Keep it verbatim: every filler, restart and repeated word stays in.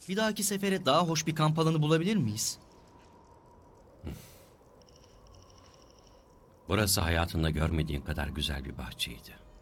Bir dahaki sefere daha hoş bir kamp alanı bulabilir miyiz? Burası hayatında görmediğin kadar güzel bir bahçeydi.